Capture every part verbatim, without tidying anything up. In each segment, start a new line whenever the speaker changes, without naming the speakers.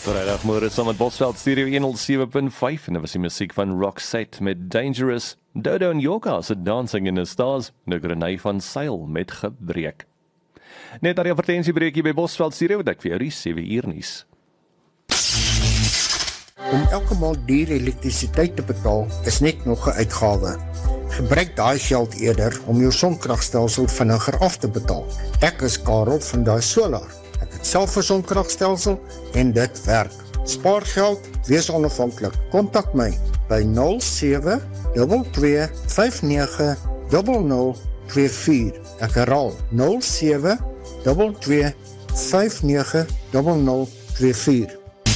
Vrijdagmorgen saam met Bosveld Studio honderdsewe punt vyf en dit was die musiek van Roxette met Dangerous, Dodo en Yoka se Dancing in the Stars, en Grenay van Sail met Gebreek. Net na die advertentiebreek hier by Bosveld Studio, wat ek vir jou die sewe uur nuus.
Om elke maand duur elektrisiteit te betaal, is net nog 'n uitgawe. Gebruik daai geld eerder om jou sonkragstelsel vinniger af te betaal. Ek is Karel van Daai Solar. Ek het self 'n sonkragstelsel en dit werk. Spaar geld, wees onafhanklik. Kontak my by nul sewe twee twee vyf nege nul nul twee vier. Ek herhaal nul sewe twee twee vyf nege nul nul twee vier.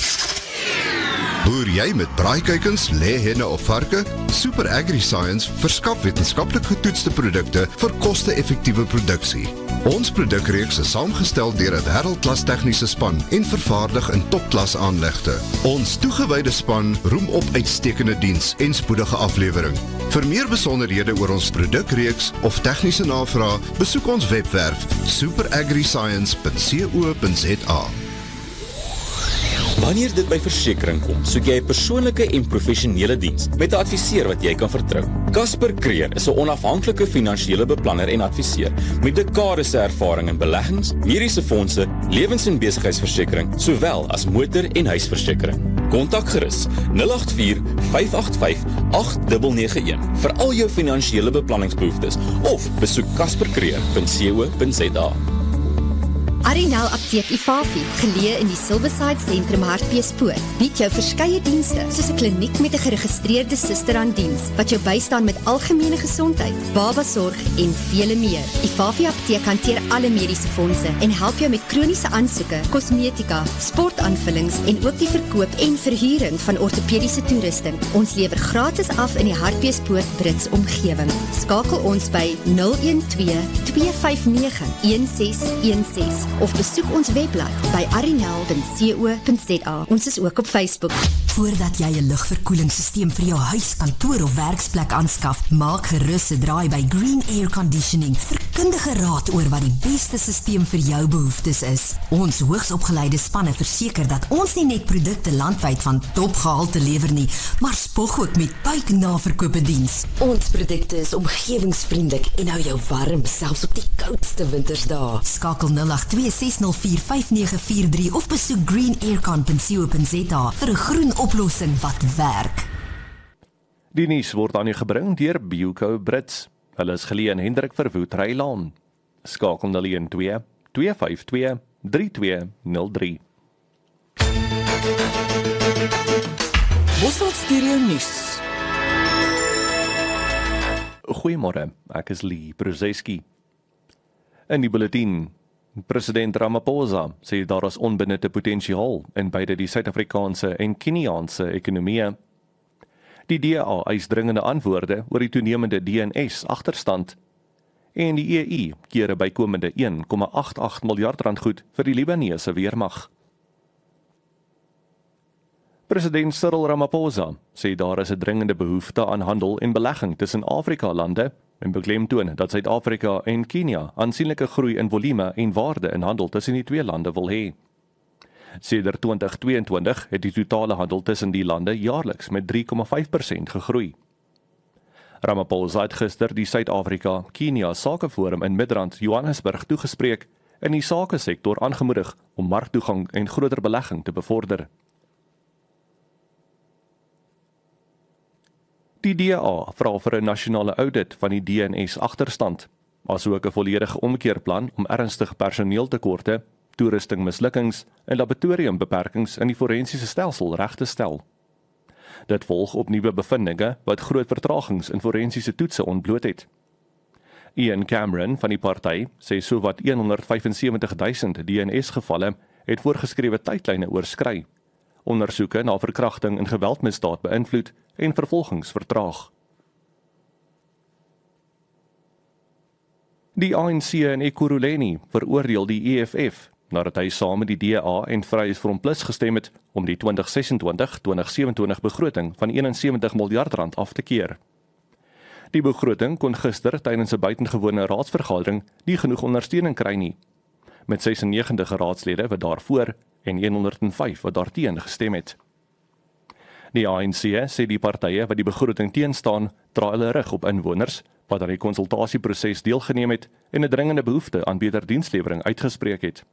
Boer jy met braaikuikens, lêhenne of varke? Super AgriScience verskaf wetenskaplik getoetste produkte vir koste-effektiewe produksie. Ons produkreeks is saamgestel deur 'n wêreldklas tegniese span en vervaardig in topklas aanlegte. Ons toegewyde span roem op uitstekende diens en spoedige aflewering. Vir meer besonderhede oor ons produkreeks of tegniese navrae, besoek ons webwerf super agri science punt co punt za.
Wanneer dit by versekering kom, soek jy 'n persoonlike en professionele diens met 'n adviseur wat jy kan vertrou. Casper Creer is 'n onafhanklike finansiële beplanner en adviseur met dekades se ervaring in beleggings, mediese fondse, lewens- en besigheidsversekering, sowel as motor- en huisversekering. Kontak gerus nul agt vier vyf agt vyf agt nege nege een vir al jou finansiële beplanningsbehoeftes of besoek casper creer punt co punt za.
Arinel Apteek Ifafi, geleë in die Silverside Sentrum Hartbeespoort, bied jou verskeie dienste, soos 'n kliniek met 'n geregistreerde suster aan diens, wat jou bystaan met algemene gesondheid, babasorg en vele meer. Ifafi Apteek hanteer alle mediese fondse en help jou met kroniese aansoeke, kosmetika, sportaanvullings en ook die verkoop en verhuuring van ortopediese toerusting. Ons lewer gratis af in die Hartbeespoort Brits omgewing. Skakel ons by nul een twee twee vyf nege een ses een ses of besoek ons webblad by arinel punt co punt za. Ons is ook op Facebook.
Voordat jy 'n lugverkoelingssysteem vir jou huis, kantoor of werksplek aanskaf, maak gerus 'n draai by Green Air Conditioning vir kundige raad oor wat die beste systeem vir jou behoeftes is. Ons hoogsopgeleide spanne verseker dat ons nie net produkte landwyd van topgehalte lewer nie, maar spog ook met buiknaverkope diens. Ons produkte is omgewingsvriendelik en hou jou warm, selfs op die koudste wintersdae. Skakel nul agt twee ses nul vier vyf nege vier drie of besoek green aircon punt co punt za vir 'n groen oplossing wat werk.
Die nuus word aan u gebring deur Bioco Brits. Hulle is geleë in Hendrik Verwoerd Rylaan. Skakel nul een twee twee vyf twee drie twee nul drie.
Bosveld Studio nuus.
Goeiemôre, ek is Lee Brzeski. In die bulletin, President Ramaphosa sê daar is onbenutte potensiaal in beide die Suid-Afrikaanse en Keniaanse ekonomieë. Die D A eis dringende antwoorde oor die toenemende D N S agterstand en die E U keer 'n bykomende een komma agt agt miljard rand goed vir die Libanese weermag. President Cyril Ramaphosa sê daar is 'n dringende behoefte aan handel en belegging tussen Afrika-lande en beklemtoon dat Suid-Afrika en Kenia aansienlike groei in volume en waarde in handel tussen die twee lande wil hê. Sedert twintig tweeëntwintig het die totale handel tussen die lande jaarliks met drie komma vyf persent gegroei. Ramaphosa het gister die Suid-Afrika-Kenia Sakeforum in Midrand, Johannesburg toegespreek en die sakesektor aangemoedig om marktoegang en groter belegging te bevorder. Die D A vra vir 'n nasionale audit van die D N S agterstand, asook 'n volledige omkeerplan om ernstige personeeltekorte, toerustingmislukkings en laboratoriumbeperkings in die forensiese stelsel reg te stel. Dit volg op nuwe bevindinge wat groot vertragings in forensiese toetse ontbloot het. Ian Cameron van die party sê sowat honderdvyfensewentig duisend D N S-gevalle het voorgeskrewe tydlyne oorskry, ondersoeke na verkrachting en geweldmisdaad beïnvloed en vervolgings vertraag. Die A N C in Ekurhuleni veroordeel die E F F nadat hy saam met die D A en Vryheidsfront Plus gestem het om die twintig sesentwintig twintig sewenentwintig begroting van eenensewentig miljard rand af te keer. Die begroting kon gister tydens 'n buitengewone raadsvergadering nie genoeg ondersteuning kry nie. met sesennegentig raadslede wat daarvoor en honderd en vyf wat daarteen gestem het. Die A N C sê die partye wat die begroting teenstaan, draai hulle rug op inwoners wat aan die konsultasieproses deelgeneem het en 'n dringende behoefte aan beter dienslewering uitgespreek het.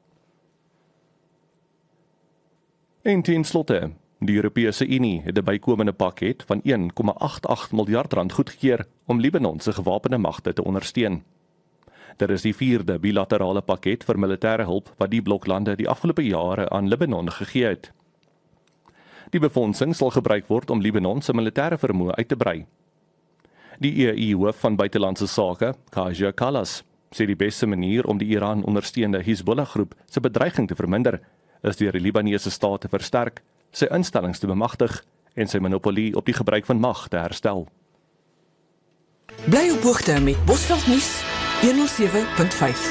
En ten slotte, die Europese Unie het 'n bykomende pakket van een komma agt agt miljard rand goedgekeur om Libanon se gewapende magte te ondersteun. Dit is die vierde bilaterale pakket vir militêre hulp wat die bloklande die afgelope jare aan Libanon gegee het. Die befondsing sal gebruik word om Libanon se militêre vermoë uit te brei. Die E U-hoof van buitelandse sake, Kaja Kallas, sê die beste manier om die Iran ondersteunde Hezbollah-groep se bedreiging te verminder, is deur die Libanese staat te versterk, sy instellings te bemagtig en sy monopolie op die gebruik van mag te herstel.
Bly op hoogte met Bosveld Nuus honderd sewe punt vyf.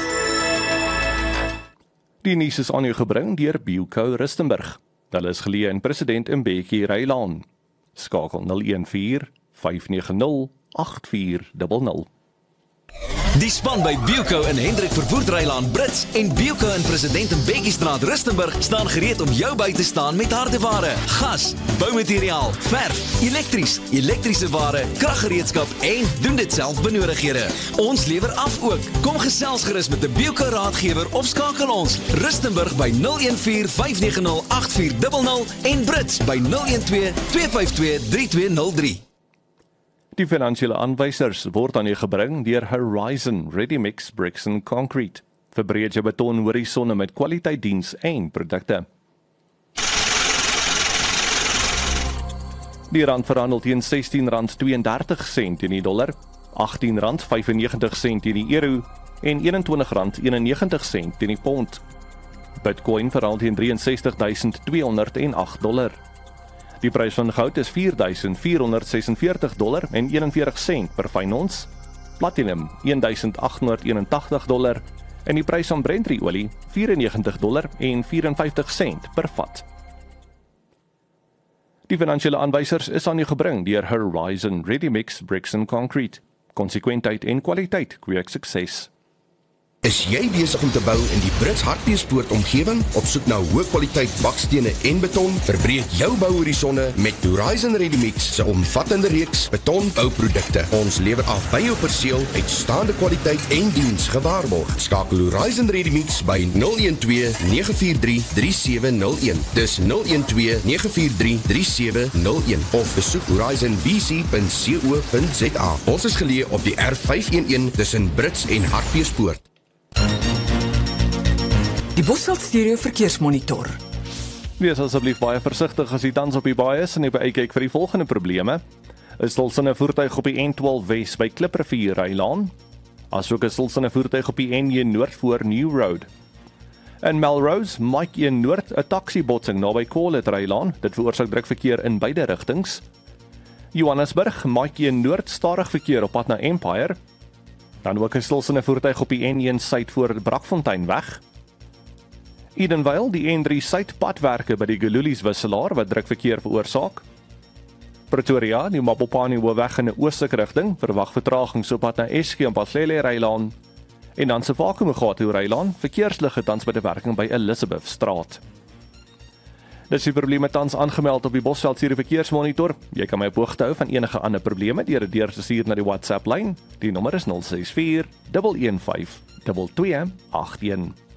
Die nuus is aan u gebring deur Bilco Rustenburg. Hulle is geleë in President Mbeki Railaan. Skakel nul een vier vyf nege nul agt vier nul nul.
Die span by Bilco in Hendrik Verwoerd Railaan Brits en Bilco in President Mbeki Straat Rustenburg staan gereed om jou by te staan met hardeware, gas, boumateriaal, verf, elektries, elektriese ware, kraggereedskap en doen dit self benodighede. Ons lewer af ook. Kom gesels gerus met 'n Bilco raadgewer of skakel ons Rustenburg by nul een vier vyf nege nul agt vier nul nul en Brits by nul een twee twee vyf twee drie twee nul drie.
Die finansiële aanwysers word aan u gebring deur Horizon Ready Mix Bricks and Concrete. Verbreed jou beton horisonne met kwaliteit diens en produkte. Die rand verhandel teen sestien rand twee en dertig sent teen die dollar, agtien rand vyf en negentig sent teen die euro en eenentwintig rand een en negentig sent teen die pond. Bitcoin verhandel teen ses drie ses duisend twee honderd en agt dollar. Die prys van goud is vier duisend vier honderd ses en veertig dollar en eenenveertig sent per fyn ons, platinum een duisend agt honderd eenentagtig dollar en die prys van Brent-olie vyf en negentig dollar en vyf sent per vat. Die finansiële aanwysers is aan u gebring deur Horizon Ready Mix Bricks and Concrete. Konsekwentheid en kwaliteit kweek sukses.
Is jy besig om te bou in die Brits Hartbeespoort omgewing? Op soek na hoë kwaliteit bakstene en beton? Verbreek jou bouhorisonne met Horizon Ready Mix se omvattende reeks betonbouprodukte. Ons lewer af by jou perseel uitstaande kwaliteit en diens gewaarborg. Skakel Horizon Ready Mix by nul een twee nege vier drie drie sewe nul een. Dis nul een twee nege vier drie drie sewe nul een of besoek horizon b c punt co punt z a. Ons is geleë op die R vyf een een tussen Brits en Hartbeespoort.
Die Bosveld Stereo Verkeersmonitor.
Wees asseblief baie versigtig as jy tans op die baie is en jy kyk vir die volgende probleme. Is stilsynne voertuig op die N twaalf Wes by Klipprivier Railaan, asook is stilsynne voertuig op die N een Noord voor New Road. In Melrose, Mike een Noord, 'n taksibotsing naby Colet Railaan, dit veroorsaak druk verkeer in beide rigtings. Johannesburg, Mike een Noord, stadig verkeer op pad na Empire. Dan ook 'n stilsynne voertuig op die N een Suid voor Brakfontein weg. Edenvale, die N drie Suid padwerke by die Gululies wisselaar wat druk verkeer veroorsaak. Pretoria, die Mapopani hoofweg in 'n oostelike rigting, verwag vertraging so pad na Eske en Paslele Railaan. En dan se Vakumegatu Railaan, verkeersligte tans by die werking by Elizabeth Straat. Dis die probleme tans aangemeld op die Bosveld Stereo Verkeersmonitor. Jy kan my op hoogte hou van enige ander probleme deur dit deur te stuur na die WhatsApp lyn. Die nommer is nul ses vier een een vyf twee twee agt een.